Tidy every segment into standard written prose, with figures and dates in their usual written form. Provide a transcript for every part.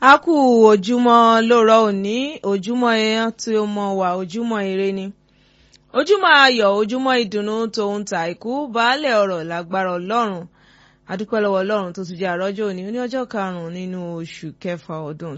A kú ojúmọ́ lóòrọ̀ òní, ojúmọ́ ẹyán tí ó mọ́ wà, ojúmọ́ ire ni. Ojúmọ́ ayọ̀, ojúmọ́ ìdùnnú tòun tàìkú, baálẹ̀ ọ̀rọ̀ lágbára Ọlọ́run. Adúpẹ́ lọ́wọ́ Ọlọ́run tó tún jẹ́ àrọ́jọ́ òní, ní ọjọ́ 5 nínú oṣù kẹfà ọdún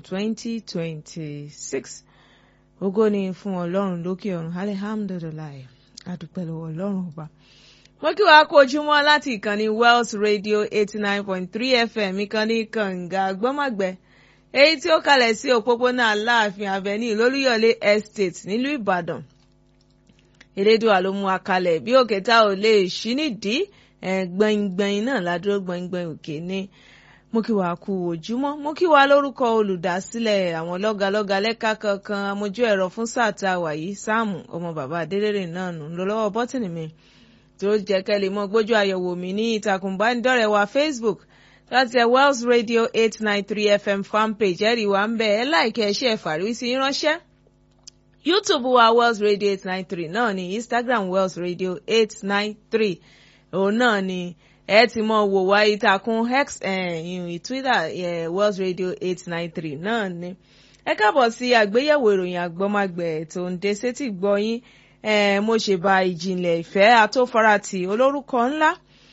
2026. Ògo ni fún Ọlọ́run lókè ọ̀run, alihamdulilayi. Adúpẹ́ lọ́wọ́ Ọlọ́run ọba. Mo kí wa kú ojúmọ́ láti ìkànnì Wells Radio 89.3 FM, ìkànnì kànga gbọ́mọ̀gbẹ́. Èyí tí ó kalẹ̀ sí òpópónà Aláàfin Avenue lólúyọ̀lé Estate nílùú Ìbàdàn. Elédùà ló mú wa kalẹ̀ bí òkè tá ò lè ṣí nídìí gbẹ̀ngbẹ̀ng náà ládúró gbẹ̀ngbẹ̀ng òkè ní. Mo kí wa kú ojúmọ́, mo kí wa lórúkọ olùdásílẹ̀ àwọn lọ́gàlọ́gà lẹ́ka kankan amójú ẹ̀rọ fún sáà tá a wà yìí, Sáàmù ọmọ bàbá Adélérè náà nù lọ lọ́wọ́ bọ́tìnì mi tó jẹ́ kẹ́ lè mọ gbójú àyẹ̀wò mi ní ìtàkùn ìbánidọ́rẹ̀ẹ́ wa Facebook láti Wells Radio 893 FM fanpage ẹ̀rí wa ń bẹ̀ ẹ́ láìkẹ́ ẹ ṣe fàríwí sí ránṣẹ́. YouTube wa Wells Radio 893 náà ni, Instagram Wells Radio 893 òun náà ni ẹ ti mọ wò wá ìtàkùn X Twitter Wells Radio 893 náà ni. Ẹ káàbọ̀ sí àgbéyẹ̀wò ìròyìn àgbọ́magbẹ̀ tó ń dé sétí gbọ́yìn. Mo ṣe bá ìjìnlẹ̀ ìfẹ́ atófaratì olórúkọ ńlá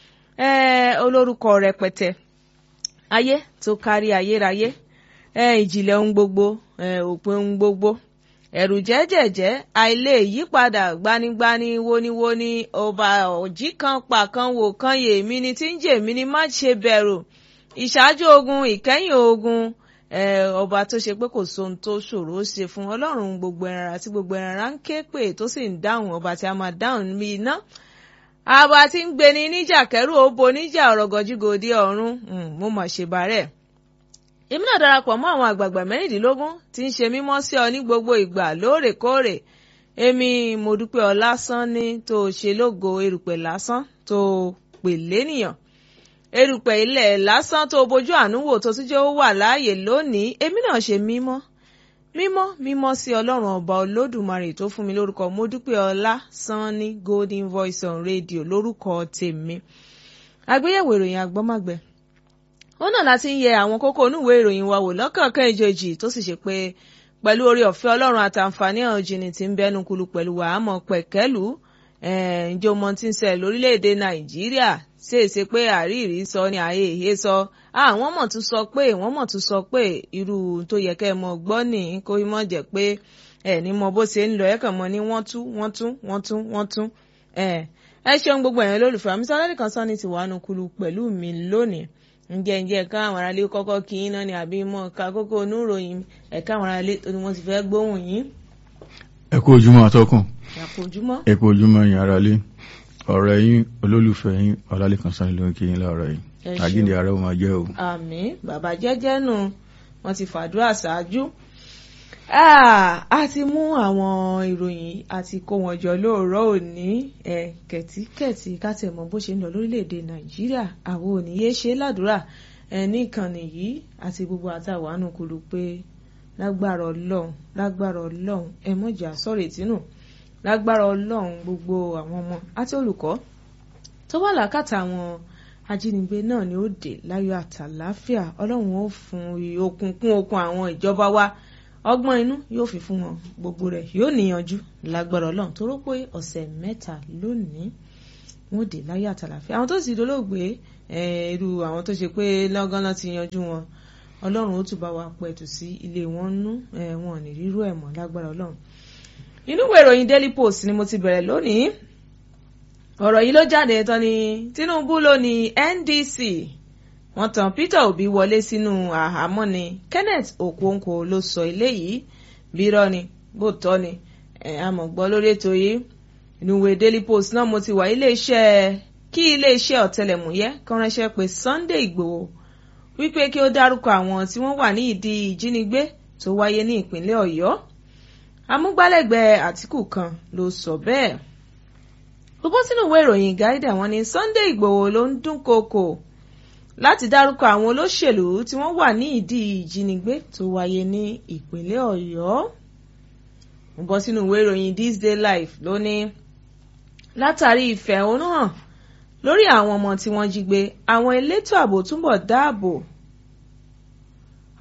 olórúkọ rẹpẹtẹ ayé tó kárí ayérayé ìjìnlẹ̀ ohun gbogbo òpin ohun gbogbo ẹ̀rù jẹ́jẹ̀jẹ́ àìlè yípadà gbanigbani woniwoni ọba ọ̀jí kan pa kan wò kan yè mí ni tí ń jè mí ni má ṣe bẹ̀rù ìṣáájú ogun ìkẹyìn ogun ọba tó ṣe pé kò sóhun tó ṣòro ó ṣe fún Ọlọ́run gbogbo ẹran àti gbogbo ẹran ń ké pè tó sì ń dáhùn, ọba tí a máa dáhùn bí iná, àbá tí ń gbéni níjà kẹrù òbò níjà ọ̀rọ̀ gọjígòdì ọ̀run. Mo mọ̀ ṣe bàrẹ̀. Èmi náà darapọ̀ mọ́ àwọn àgbààgbà 16 tí ń ṣe mímọ́ sí ọ ní gbogbo ìgbà lóòrèkóòrè. Èmi mo dúpẹ́ ọ lásán ní tó ṣe lógo erùpẹ̀ lásán tó pè lénìyàn, erùpẹ̀ ilẹ̀ lásán tó bójú àánú wò tó tún jẹ́ ó wà láàyè lónìí. Èmi náà ṣe mímọ́ mímọ́ sí Ọlọ́run ọba Olódùmarè tó fún mi lórúkọ. Mo dúpẹ́ ọlá Sanni Golden Voice on Radio lórúkọ tèmi. Àgbéyẹ̀wò ìròyìn àgbọ́magbẹ̀ ó náà láti ń yẹ àwọn kókó onúwé ìròyìn wa wò lọ́kọ̀ọ̀kan ìjòjì tó sì ṣe pé pẹ̀lú orí ọ̀fẹ́ Ọlọ́run àtàǹfààní ọ̀jìnì tí ń bẹnu kulu pẹ̀lú wàhámọ̀ pẹ̀kẹ́lù ǹjẹ́ o mọ tí ń ṣẹlẹ̀ lórílẹ̀‐èdè Nàìjíríà ṣèṣe pé àríìrí sọ ni àyè èyí sọ wọ́n mọ̀ tún sọ pé irú tó yẹ kẹ́ ẹ mọ gbọ́ ní kó mọ̀ jẹ́ pé ní mọ bó ṣe ń lọ ẹ̀kàn mọ́ ní wọ́n tún ẹ ṣeun gbogbo ẹ̀yàn lólùfẹ́ àmì sọ́lẹ́dì kan sọ́ni ti wà nù kulu pẹ̀lú mi lónìí. Ǹjẹ́ ká àwọn aráalé kọ́kọ́ kí iná ni àbí mọ́ ká kókó oníròyìn ẹ̀ka àwọn aráalé tó ni wọ́n ti fẹ́ gbóhùn yín. Ẹ kú ojúmọ́ atọ́kùn. Ẹ kú ojúmọ́ yín aráalé. Ọ̀rẹ́ yín olólùfẹ́ yín Ọlálékan Sanni ló ń kí yín láàárọ̀ yìí. Àjíǹde ara ó máa jẹ́ o. Àmín. Bàbá jẹ́jẹ́ nù wọ́n ti fàdúrà ṣáájú. A ti mú àwọn ìròyìn àti kó wọn jọ lóòrọ̀ òní kẹ̀tíkẹ̀tí ká tẹ̀ mọ́ bó ṣe ń lọ lórílẹ̀‐èdè Nàìjíríà. àwọn òníyé ṣe ládùúrà ní ìkànnì yìí àti gbogbo àtàwọn ànúkúlù pé lágbára Ọlọ́run ẹ mọ̀jà sọ̀rọ̀ ìtínú lágbára Ọlọ́run gbogbo àwọn ọmọ àti olùkọ́ tó wà lákàtà àwọn ajínigbé náà ni ó dé láyọ̀ àtàláfíà. Ọlọ́run ó fún okun kún okun àwọn ìjọba wa, ọgbọ́n inú yóò fi fún wọn, gbogbo rẹ̀ yóò níyanjú lágbára Ọlọ́run tó rò pé ọ̀sẹ̀ 3 lónìí wọ́n dé láyọ̀ àtàláfíà. àwọn tó sì dolóògbé irú àwọn tó ṣe pé lọ́gán ti yanjú wọn, Ọlọ́run ó tún bá wa pẹ̀tù sí ilé wọn nú, wọn ò ní rírú ẹ̀ mọ́ lágbára Ọlọ́run. Inú ìwé ìròyìn Daily Post ni mo ti bẹ̀rẹ̀ lónìí. Ọ̀rọ̀ yìí ló jáde tán ni Tinubu ló ní NDC wọ́n tan Peter Obi wọlé sínú àhámọ́ ni Kenneth Okonkwo ló sọ eléyìí bírọ́ ni bó tọ́ ni àmọ̀gbọ́ lórí ètò yìí. Inú ìwé Daily Post náà mo ti wà iléeṣẹ́ ọ̀tẹlẹ̀múyẹ́ kan ránṣẹ́ pé Sunday Igboho wípé kí ó dárúkọ àwọn tí wọ́n wà ní ìdí ìjínigbé tó wáyé ní ìpínlẹ̀ Ọ̀yọ́. Amúgbálẹ́gbẹ̀ẹ́ Àtíkù kan ló sọ bẹ́ẹ̀. Gbogbo sínú ìwé ìròyìn Guardian wọ́n ní Sunday Igboho ló ń dúnkokò láti dárúkọ àwọn olóṣèlú tí wọ́n wà ní ìdí ìjínigbé tó wáyé ní ìpínlẹ̀ Ọ̀yọ́. Gbogbo sínú ìwé ìròyìn This Day Life ló ní látàrí ìfẹ̀hónúhàn lórí àwọn ọmọ tí wọ́n jí gbé, àwọn elétò ààbò túnbọ̀ dáàbò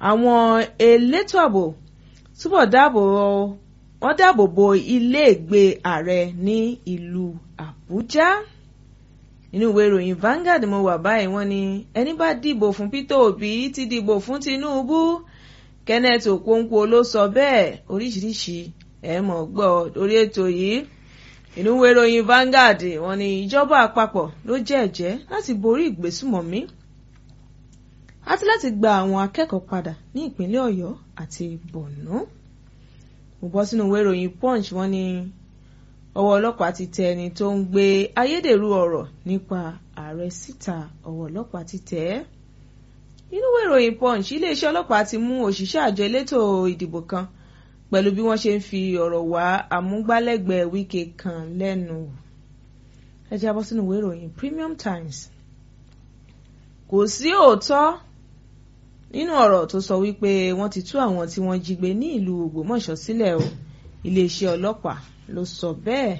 àwọn elétò ààbò túbọ̀ dáàbò bo iléègbé ààrẹ ní ìlú Àbújá. Inú ìwé ìròyìn Vanguard mo wà báyìí, wọ́n ní ẹni bá dìbò fún Peter Obi ti dìbò fún Tinubu. Kenneth Okonkwo ló sọ bẹ́ẹ̀. Oríṣiríṣi ẹ mọ̀ gbọ́ lórí ètò yìí. Inú ìwé ìròyìn Vanguard wọ́n ní ìjọba àpapọ̀ ló jẹ́jẹ́ láti borí ìgbésùmọ̀mí àti láti gba àwọn akẹ́kọ̀ọ́ padà ní ìpínlẹ̀ Ọ̀yọ́ àti Borno. Mo bọ́ sínú ìwé ìròyìn Punch, wọ́n ní ọwọ́ ọlọ́pàá ti tẹ ẹni tó ń gbé ayédèrú ọ̀rọ̀ nípa ààrẹ síta. Ọwọ́ ọlọ́pàá ti tẹ̀ ẹ́. Inú ìwé ìròyìn Punch, iléeṣẹ́ ọlọ́pàá ti mú òṣìṣẹ́ àjọ elétò ìdìbò kan pẹ̀lú bí wọ́n ṣe ń fi ọ̀rọ̀ wá amúgbálẹ́gbẹ̀ẹ́ Wike kan lẹ́nu. Ẹ jábọ́ sínú ìwé ìròyìn Premium Times. Kò sí òótọ́ nínú ọ̀rọ̀ tó sọ wípé wọ́n ti tú àwọn tí wọ́n jí gbé ní ìlú Ògbómọ̀ṣọ́ sílẹ̀ o. Iléeṣẹ́ ọlọ́pàá ló sọ bẹ́ẹ̀.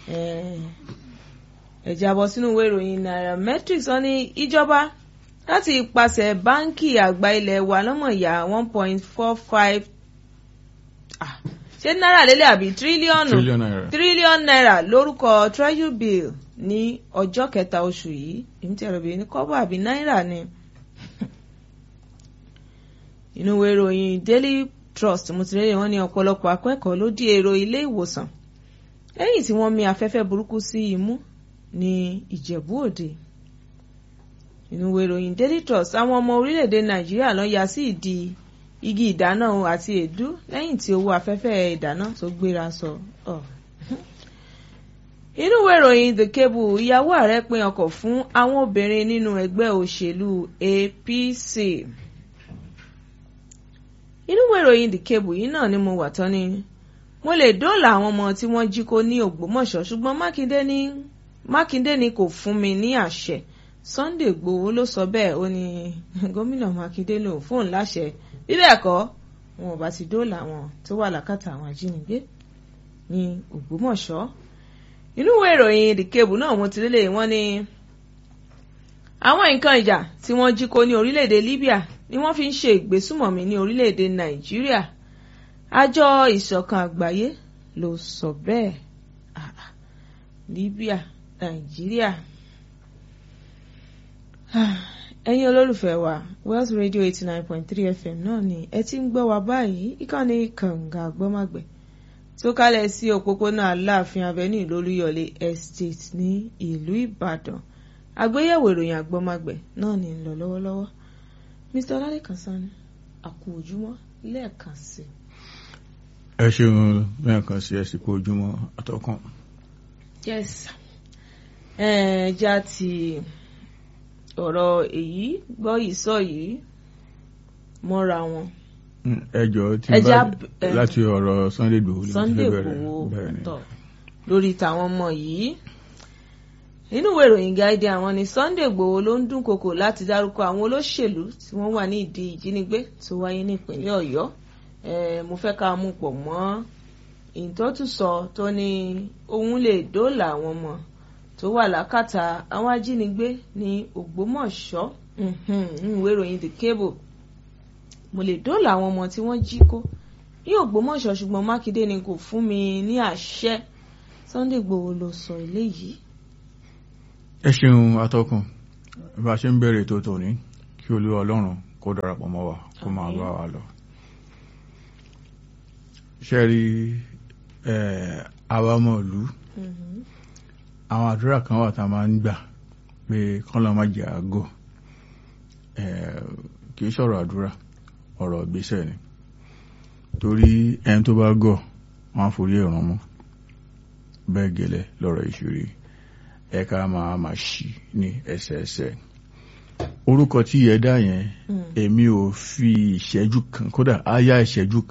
Ẹ jábọ́ sínú ìwé ìròyìn Nairametrics, wọ́n ní ìjọba láti ipasẹ̀ báńkì àgbà ilẹ̀ wa lọ́mọ̀ ya 1.45 ṣé náírà lélẹ̀ àbí tírílíọ̀nù náírà lórúkọ treasury bill ní ọjọ́ 3 oṣù yìí. èmi tí ẹ̀rọ bìí ní kọ́bọ̀ àbí náírà ni. Inú ìwé ìròyìn Daily Trust mo ti rí wọ́n ní ọ̀pọ̀lọpọ̀ akẹ́kọ̀ọ́ ló di èrò ilé ìwòsàn lẹ́yìn tí wọ́n mí afẹ́fẹ́ burúkú sí imú ní Ìjẹ̀bú Òde. Inú ìwé ìròyìn Daily Trust, àwọn ọmọ orílẹ̀-èdè Nàìjíríà ló ya sí ìdí igi ìdáná àti èédú lẹ́yìn tí owó afẹ́fẹ́ ìdáná tó gbéra sọ. Inú ìwé ìròyìn The Cable, ìyàwó ààrẹ pín ọkọ̀ fún àwọn obìnrin nínú ẹgbẹ́ òṣèlú APC. Inú ìwé ìròyìn The Cable yìí náà ni mo wà tán ni mo lè dóòlà àwọn ọmọ tí wọ́n jí kó ní Ògbómọ̀ṣọ́ ṣùgbọ́n Mákindé ni kò fún mi ní àṣẹ. Sunday Igboho ló sọ bẹ́ẹ̀. Ó ní gómìnà Mákindé ló fóun láṣẹ, bí bẹ́ẹ̀ kọ́ wọn ò bá ti dóòlà àwọn tó wà lákàtà àwọn ajínigbé ní Ògbómọ̀ṣọ́. Inú ìwé ìròyìn The Cable náà mo ti lélẹ̀, wọ́n ní àwọn nǹkan ìjà tí wọ́n jí kó ní orílẹ̀-èdè Libya ni wọ́n fi ń ṣe ìgbésùmọ̀mí ní orílẹ̀-èdè Nàìjíríà. Àjọ ìṣọ̀kan àgbáyé ló sọ bẹ́ẹ̀. Libya, Nàìjíríà. Ẹ̀yin olólùfẹ́ wa, Wells Radio 89.3 FM náà ni ẹ ti ń gbọ́ wa báyìí. Ìkànnì kànga àgbọ́màgbẹ̀ tó kálẹ̀ sí òpópónà Aláàfin Avenue lólúyọ̀lé Estate ní ìlú Ìbàdàn. Àgbéyẹ̀wò ìròyìn àgbọ́màgbẹ̀ náà ni ń lọ lọ́wọ́lọ́wọ́. Mr. Ọlálẹ́kan Sanni, àkú ojúmọ́ lẹ́ẹ̀kan sí. Ẹ ṣeun lẹ́ẹ̀kan sí, ẹ sì kú ojúmọ́ àtọkùn. Yes. Já ti ọ̀rọ̀ èyí gbọ́ ìsọ yìí mọ́ra wọn. Ẹjọ́ tí bá láti ọ̀rọ̀ Sunday Igboho tọ̀ lórí tàwọn ọmọ yìí. Nínú ìwé ìròyìn Guardian, àwọn ni Sunday Igboho ló ń dúnkokò láti dárúkọ àwọn olóṣèlú tí wọ́n wà ní ìdí ìjínigbé tó wáyé ní ìpínlẹ̀ Ọ̀yọ́. Mo fẹ́ ká mú pọ̀ mọ́ ìtọ́tùsọ tó ní òun lè dóòlà àwọn ọmọ tó wà lákàtà àwọn ajínigbé ní Ògbómọ̀ṣọ́. Ìwé ìròyìn The Cable, mo lè dóòlà àwọn ọmọ tí wọ́n jí kó ní Ògbómọ̀ṣọ́ ṣùgbọ́n Mákindé ni kò fún mi ní àṣẹ. Sunday Igboho ló sọ eléyìí. Ẹ ṣeun atọ́kùn, bá a ṣe ń bẹ̀rẹ̀ ètò tòní kí Olúwa Ọlọ́run kó darapọ̀ mọ́ wa kó máa bá wa lọ. Ṣé rí àwa ọmọ ìlú, àwọn àdúrà kan wà tá a máa ń gbà pé kọ́lọ́ má jẹ́ àgọ́. Kì í sọ̀rọ̀ àdúrà, ọ̀rọ̀ ìgbésẹ̀ ni. Torí ẹni tó bá gọ̀ wọ́n á forí ẹ̀ràn mọ́. Bẹ́ẹ̀ gẹ́lẹ́ lọ́rọ̀ ìṣòrí. Ẹ̀ka máa ṣì ní ẹsẹẹsẹ. Orúkọ tí ẹ dá yẹn, èmi ò fi ìṣẹ́jú kan, kódà áyá ìṣẹ́jú kan